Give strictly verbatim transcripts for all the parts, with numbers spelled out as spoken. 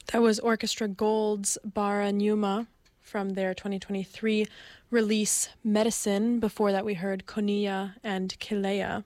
That was Orchestra Gold's Bara Numa from their twenty twenty-three release Medicine. Before that we heard Konia and Kilea.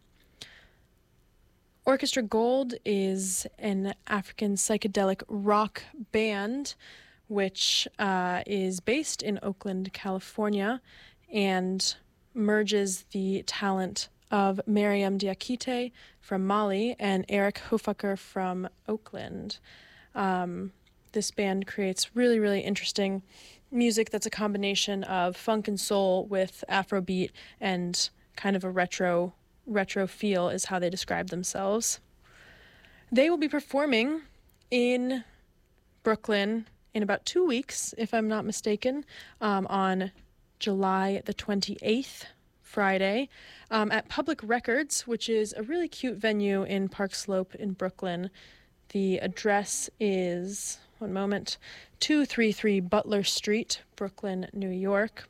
Orchestra Gold is an African psychedelic rock band which uh, is based in Oakland, California, and merges the talent of Mariam Diakite from Mali and Eric Hofacker from Oakland. Um, this band creates really, really interesting music that's a combination of funk and soul with Afrobeat and kind of a retro retro feel is how they describe themselves. They will be performing in Brooklyn in about two weeks, if I'm not mistaken, um, on July the twenty-eighth, Friday, um, at Public Records, which is a really cute venue in Park Slope in Brooklyn. The address is, one moment, two thirty-three Butler Street, Brooklyn, New York.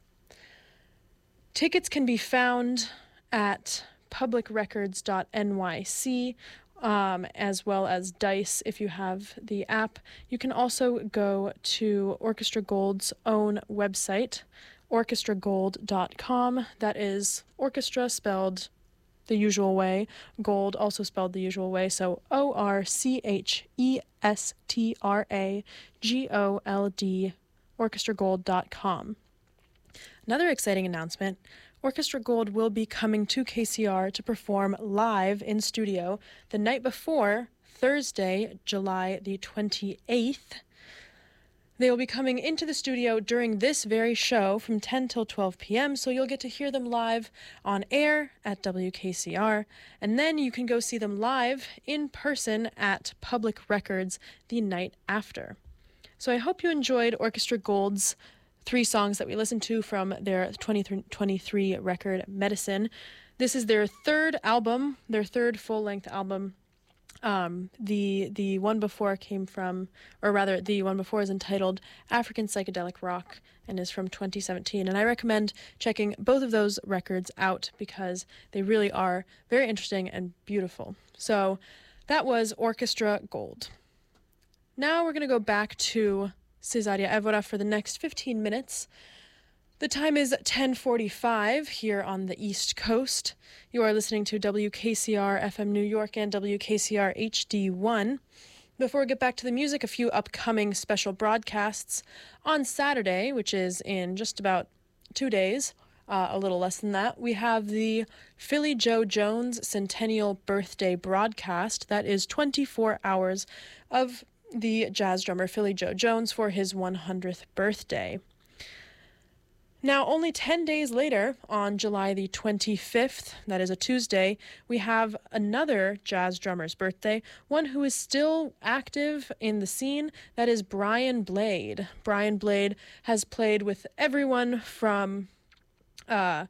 Tickets can be found at public records dot N Y C, um, as well as Dice if you have the app. You can also go to Orchestra Gold's own website, orchestra gold dot com. That is orchestra spelled the usual way, gold also spelled the usual way, so O R C H E S T R A G O L D, orchestra gold dot com. Another exciting announcement, Orchestra Gold will be coming to K C R to perform live in studio the night before, Thursday, July the twenty-eighth. They will be coming into the studio during this very show from ten till twelve p.m., so you'll get to hear them live on air at W K C R, and then you can go see them live in person at Public Records the night after. So I hope you enjoyed Orchestra Gold's three songs that we listened to from their twenty twenty-three record, Medicine. This is their third album, their third full-length album. Um, the the one before came from, or rather, the one before is entitled African Psychedelic Rock and is from twenty seventeen. And I recommend checking both of those records out because they really are very interesting and beautiful. So that was Orchestra Gold. Now we're going to go back to Cesaria Evora for the next fifteen minutes. The time is ten forty-five here on the East Coast. You are listening to W K C R F M New York and W K C R H D one. Before we get back to the music, a few upcoming special broadcasts. On Saturday, which is in just about two days, uh, a little less than that, we have the Philly Joe Jones Centennial Birthday broadcast. That is twenty-four hours of the jazz drummer Philly Joe Jones for his one hundredth birthday. Now, only ten days later, on July the twenty-fifth, that is a Tuesday, we have another jazz drummer's birthday, one who is still active in the scene, that is Brian Blade. Brian Blade has played with everyone from uh,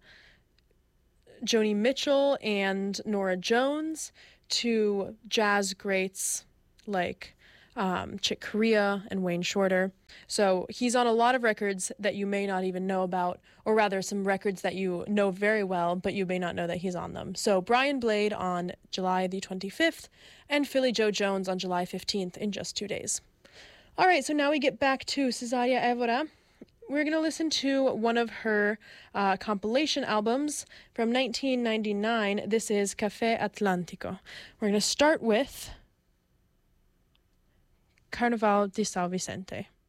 Joni Mitchell and Norah Jones to jazz greats like Um, Chick Corea and Wayne Shorter. So he's on a lot of records that you may not even know about, or rather some records that you know very well, but you may not know that he's on them. So Brian Blade on July the twenty-fifth and Philly Joe Jones on July fifteenth in just two days. All right, so now we get back to Cesaria Evora. We're going to listen to one of her uh, compilation albums from nineteen ninety-nine. This is Café Atlántico. We're going to start with Carnaval de São Vicente.